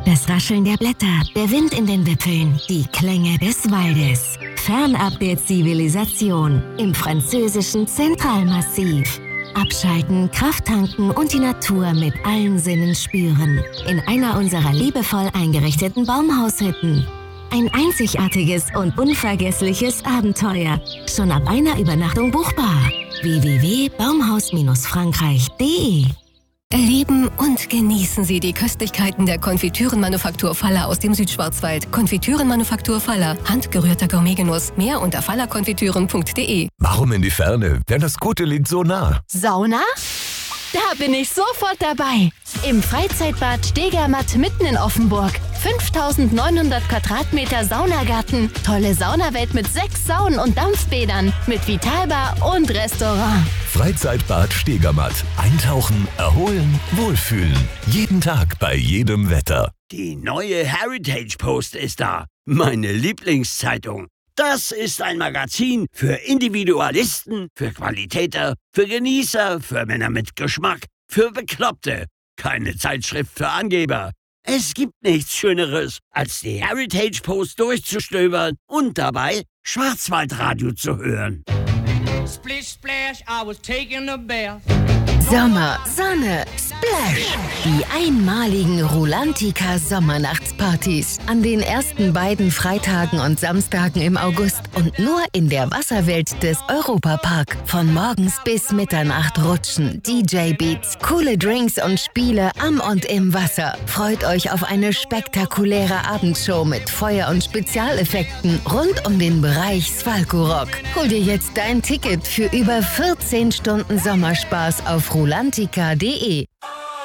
Das Rascheln der Blätter, der Wind in den Wipfeln, die Klänge des Waldes. Fernab der Zivilisation im französischen Zentralmassiv. Abschalten, Kraft tanken und die Natur mit allen Sinnen spüren. In einer unserer liebevoll eingerichteten Baumhaushütten. Ein einzigartiges und unvergessliches Abenteuer. Schon ab einer Übernachtung buchbar. www.baumhaus-frankreich.de. Erleben und genießen Sie die Köstlichkeiten der Konfitürenmanufaktur Faller aus dem Südschwarzwald. Konfitürenmanufaktur Faller. Handgerührter Gourmetgenuss. Mehr unter fallerkonfitüren.de. Warum in die Ferne, wenn das Gute liegt so nah? Sauna? Da bin ich sofort dabei. Im Freizeitbad Stegermatt mitten in Offenburg. 5900 Quadratmeter Saunagarten. Tolle Saunawelt mit 6 Saunen und Dampfbädern. Mit Vitalbar und Restaurant. Freizeitbad Stegermatt. Eintauchen, erholen, wohlfühlen. Jeden Tag bei jedem Wetter. Die neue Heritage Post ist da. Meine Lieblingszeitung. Das ist ein Magazin für Individualisten, für Qualitäter, für Genießer, für Männer mit Geschmack, für Bekloppte. Keine Zeitschrift für Angeber. Es gibt nichts Schöneres, als die Heritage Post durchzustöbern und dabei Schwarzwaldradio zu hören. Splish splash, I was taking a bath. Sommer, Sonne, Splash! Die einmaligen Rulantica Sommernachtspartys an den ersten beiden Freitagen und Samstagen im August und nur in der Wasserwelt des Europapark. Von morgens bis Mitternacht rutschen, DJ-Beats, coole Drinks und Spiele am und im Wasser. Freut euch auf eine spektakuläre Abendshow mit Feuer- und Spezialeffekten rund um den Bereich Svalko-Rock. Hol dir jetzt dein Ticket für über 14 Stunden Sommerspaß auf rulantica.de.